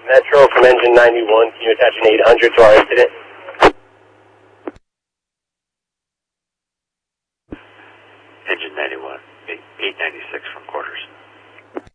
Metro from engine 91. Can you attach an 800 to our incident? Engine 91, 896 from quarters.